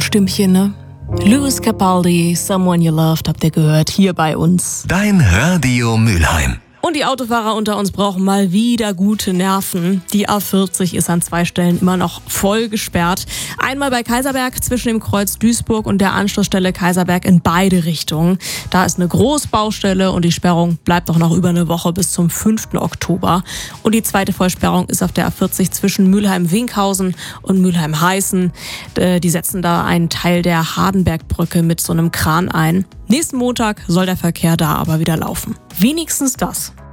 Frauenstimmchen, ne? Lewis Capaldi, Someone You Loved, habt ihr gehört, hier bei uns. Dein Radio Mülheim. Und die Autofahrer unter uns brauchen mal wieder gute Nerven. Die A40 ist an 2 Stellen immer noch voll gesperrt. Einmal bei Kaiserberg zwischen dem Kreuz Duisburg und der Anschlussstelle Kaiserberg in beide Richtungen. Da ist eine Großbaustelle und die Sperrung bleibt auch noch über eine Woche bis zum 5. Oktober. Und die zweite Vollsperrung ist auf der A40 zwischen Mülheim-Winkhausen und Mülheim-Heißen. Die setzen da einen Teil der Hardenbergbrücke mit so einem Kran ein. Nächsten Montag soll der Verkehr da aber wieder laufen. Wenigstens das.